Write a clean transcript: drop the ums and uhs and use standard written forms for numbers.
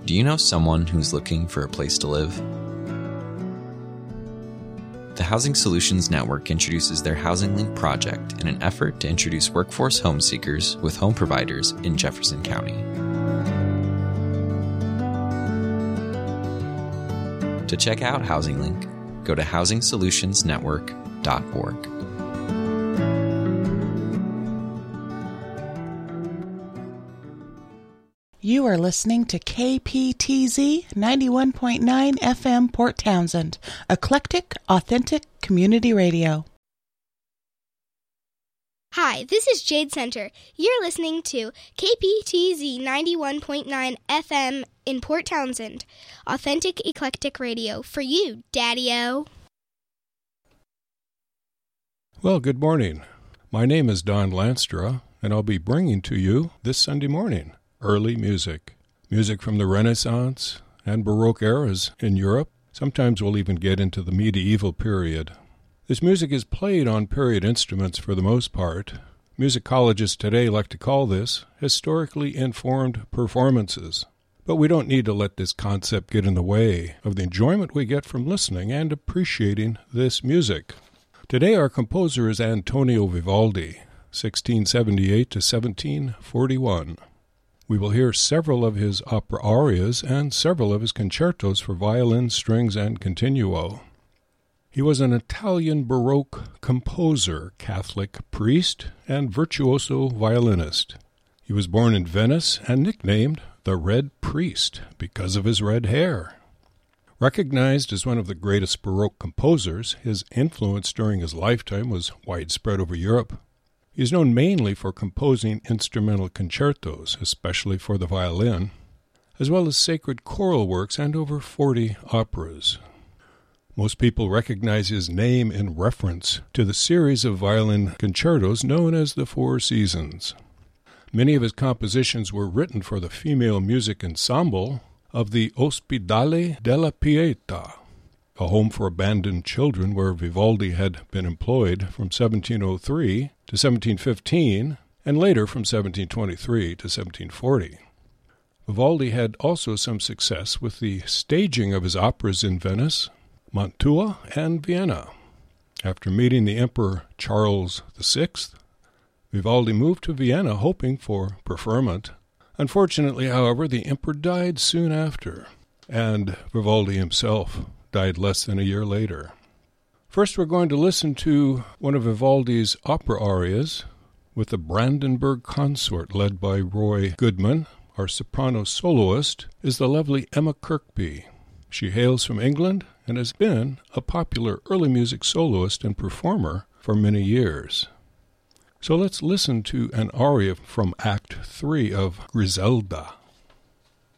Do you know someone who's looking for a place to live? The Housing Solutions Network introduces their Housing Link project in an effort to introduce workforce home seekers with home providers in Jefferson County. To check out Housing Link, go to housingsolutionsnetwork.org. You are listening to KPTZ 91.9 FM Port Townsend, eclectic, authentic community radio. Hi, this is Jade Center. You're listening to KPTZ 91.9 FM in Port Townsend, authentic, eclectic radio for you, Daddy-O. Well, good morning. My name is Don Lanstra, and I'll be bringing to you this Sunday morning early music. Music from the Renaissance and Baroque eras in Europe. Sometimes we'll even get into the medieval period. This music is played on period instruments for the most part. Musicologists today like to call this historically informed performances. But we don't need to let this concept get in the way of the enjoyment we get from listening and appreciating this music. Today our composer is Antonio Vivaldi, 1678 to 1741. We will hear several of his opera arias and several of his concertos for violin, strings, and continuo. He was an Italian Baroque composer, Catholic priest, and virtuoso violinist. He was born in Venice and nicknamed the Red Priest because of his red hair. Recognized as one of the greatest Baroque composers, his influence during his lifetime was widespread over Europe. He is known mainly for composing instrumental concertos, especially for the violin, as well as sacred choral works and over 40 operas. Most people recognize his name in reference to the series of violin concertos known as the Four Seasons. Many of his compositions were written for the female music ensemble of the Ospedale della Pietà, a home for abandoned children where Vivaldi had been employed from 1703 to 1715, and later from 1723 to 1740. Vivaldi had also some success with the staging of his operas in Venice, Mantua, and Vienna. After meeting the Emperor Charles VI, Vivaldi moved to Vienna hoping for preferment. Unfortunately, however, the emperor died soon after, and Vivaldi himself died less than a year later. First, we're going to listen to one of Vivaldi's opera arias with the Brandenburg Consort led by Roy Goodman. Our soprano soloist is the lovely Emma Kirkby. She hails from England and has been a popular early music soloist and performer for many years. So let's listen to an aria from Act 3 of Griselda.